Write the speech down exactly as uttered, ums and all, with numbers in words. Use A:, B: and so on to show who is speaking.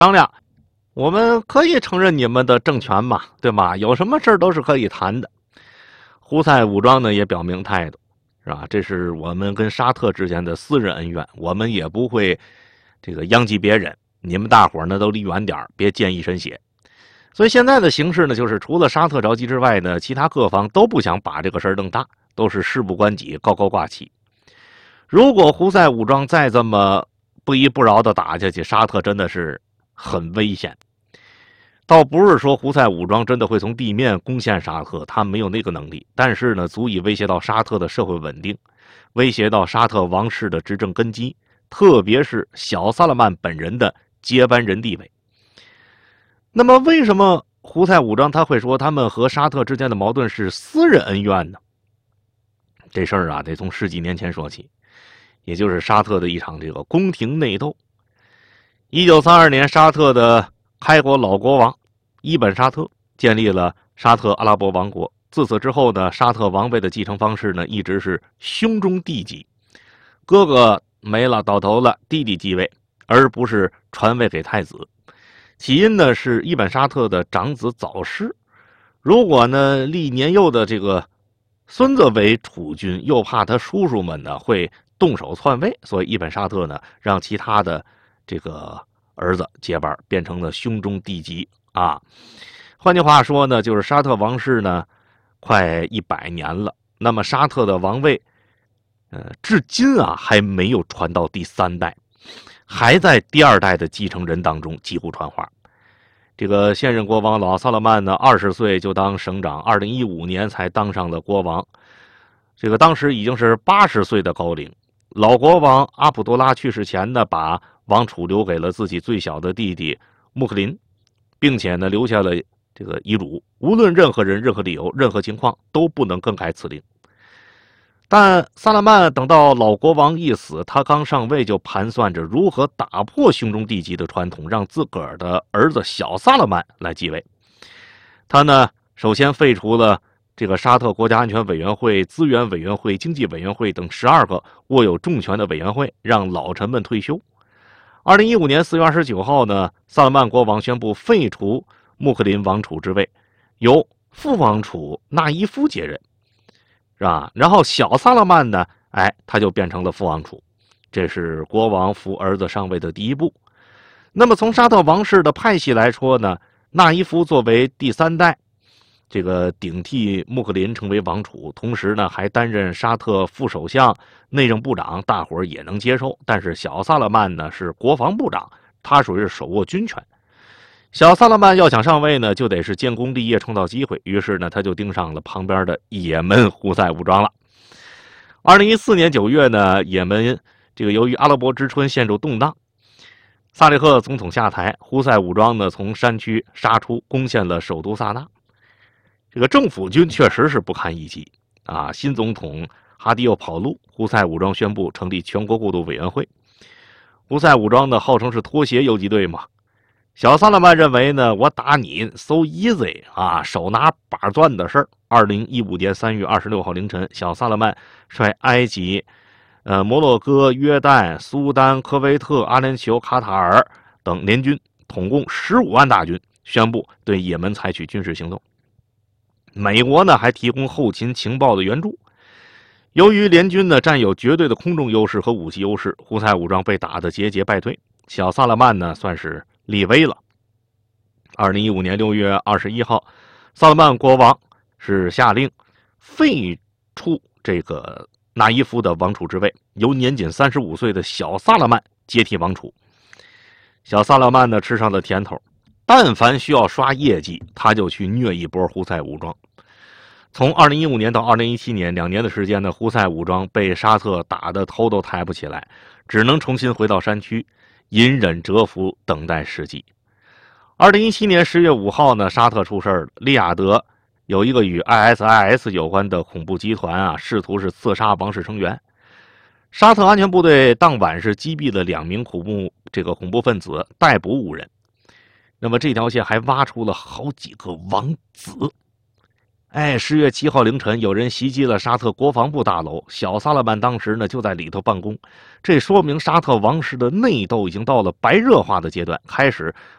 A: 商量，我们可以承认你们的政权嘛，对吧？有什么事都是可以谈的。胡塞武装呢也表明态度，是吧？这是我们跟沙特之间的私人恩怨，我们也不会这个殃及别人。你们大伙呢都离远点，别溅一身血。所以现在的形势呢，就是除了沙特着急之外呢，其他各方都不想把这个事儿弄大，都是事不关己，高高挂起。如果胡塞武装再这么不依不饶的打下去，沙特真的是很危险。倒不是说胡塞武装真的会从地面攻陷沙特，他没有那个能力，但是呢，足以威胁到沙特的社会稳定，威胁到沙特王室的执政根基，特别是小萨勒曼本人的接班人地位。那么为什么胡塞武装他会说他们和沙特之间的矛盾是私人恩怨呢？这事儿啊得从十几年前说起，也就是沙特的一场这个宫廷内斗。一九三二年，沙特的开国老国王伊本沙特建立了沙特阿拉伯王国。自此之后呢，沙特王位的继承方式呢一直是兄终弟及，哥哥没了倒头了，弟弟继位，而不是传位给太子。起因呢是伊本沙特的长子早逝，如果呢立年幼的这个孙子为储君，又怕他叔叔们呢会动手篡位，所以伊本沙特呢让其他的这个儿子接班，变成了兄终弟及啊。换句话说呢，就是沙特王室呢快一百年了，那么沙特的王位，呃，至今啊还没有传到第三代。还在第二代的继承人当中几乎传话。这个现任国王老萨勒曼呢，二十岁就当省长，二零一五年才当上了国王。这个当时已经是八十岁的高龄。老国王阿卜杜拉去世前呢，把王储留给了自己最小的弟弟穆克林，并且呢留下了这个遗嘱，无论任何人、任何理由、任何情况都不能更改此令。但萨勒曼等到老国王一死，他刚上位就盘算着如何打破兄终弟及的传统，让自个儿的儿子小萨勒曼来继位。他呢，首先废除了这个沙特国家安全委员会、资源委员会、经济委员会等十二个握有重权的委员会，让老臣们退休。二零一五年四月二十九号呢，萨勒曼国王宣布废除穆克林王储之位，由副王储纳伊夫接任。是吧？然后小萨勒曼呢，哎，他就变成了副王储，这是国王扶儿子上位的第一步。那么从沙特王室的派系来说呢，纳伊夫作为第三代，这个顶替穆克林成为王储，同时呢还担任沙特副首相、内政部长，大伙儿也能接受。但是小萨勒曼呢是国防部长，他属于是手握军权。小萨勒曼要想上位呢，就得是建功立业，创造机会。于是呢，他就盯上了旁边的也门胡塞武装了。二零一四年九月呢，也门这个由于阿拉伯之春陷入动荡，萨利赫总统下台，胡塞武装呢从山区杀出，攻陷了首都萨那。这个政府军确实是不堪一击啊！新总统哈迪又跑路，胡塞武装宣布成立全国过渡委员会。胡塞武装呢号称是拖鞋游击队嘛。小萨勒曼认为呢，我打你 so easy 啊，手拿把攥的事儿。二零一五年三月二十六号凌晨，小萨勒曼率埃及、呃摩洛哥、约旦、苏丹、科威特、阿联酋、卡塔尔等联军，统共十五万大军，宣布对也门采取军事行动。美国呢还提供后勤情报的援助。由于联军呢占有绝对的空中优势和武器优势，胡塞武装被打得节节败退。小萨勒曼呢算是立威了。二零一五年六月二十一号，萨勒曼国王是下令废除这个纳伊夫的王储之位，由年仅三十五岁的小萨勒曼接替王储。小萨勒曼呢吃上了甜头，但凡需要刷业绩，他就去虐一波胡塞武装。从二零一五年到二零一七年两年的时间呢，胡塞武装被沙特打得头都抬不起来，只能重新回到山区，隐忍蛰伏，等待时机。二零一七年十月五号呢，沙特出事了，利雅得有一个与 I S I S 有关的恐怖集团啊，试图是刺杀王室成员。沙特安全部队当晚是击毙了两名恐怖这个恐怖分子，逮捕五人。那么这条线还挖出了好几个王子哎，十月七号凌晨，有人袭击了沙特国防部大楼，小萨勒曼当时呢就在里头办公。这说明沙特王室的内斗已经到了白热化的阶段，开始